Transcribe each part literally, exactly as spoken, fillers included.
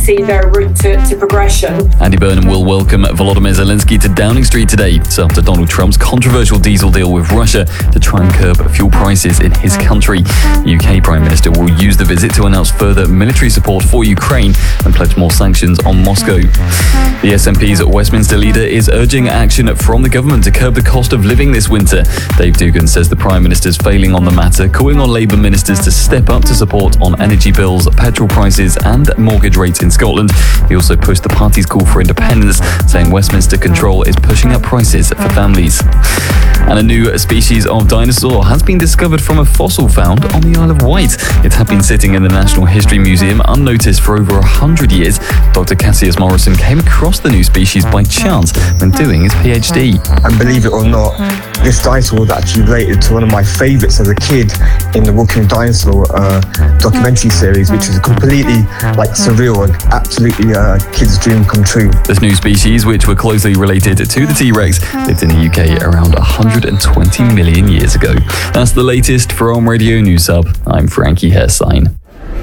see their route to, to progression. Andy Burnham will welcome Volodymyr Zelensky to Downing Street today. It's after Donald Trump's controversial diesel deal with Russia to try and curb fuel prices in his country. The U K Prime Minister will use the visit to announce further military support for Ukraine and pledge more sanctions on Moscow. The S N P's Westminster leader is urging action from the government to curb the cost of living this winter. Dave Dugan says the Prime Minister's failing on the matter, calling on Labour ministers to step up to support on energy bills, petrol prices and mortgage rates in Scotland. He also pushed the party's call for independence, saying Westminster control is pushing up prices for families. And a new species of dinosaur has been discovered from a fossil found on the Isle of Wight. It had been sitting in the National History Museum unnoticed for over one hundred years. Doctor Cassius Morrison came across the new species by chance when doing his PhD. And believe it or not, this dinosaur was actually related to one of my favourites as a kid in the Walking Dinosaur uh, documentary series, which was completely like surreal and absolutely a uh, kid's dream come true. This new species, which were closely related to the T-Rex, lived in the U K around one hundred twenty million years ago. That's the latest from Radio News Hub. I'm Frankie Herstein.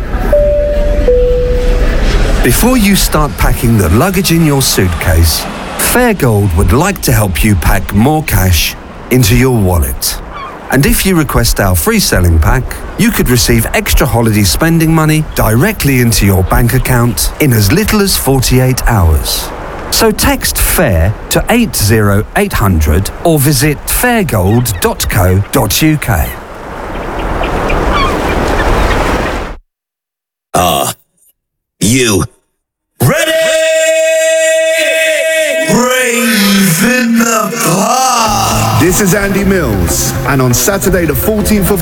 Before you start packing the luggage in your suitcase, Fairgold would like to help you pack more cash into your wallet. And if you request our free selling pack, you could receive extra holiday spending money directly into your bank account in as little as forty-eight hours. So text FAIR to eight zero eight hundred or visit fairgold dot co dot uk. Ah, uh, you ready? Brave in the park. This is Andy Mills, and on Saturday the fourteenth of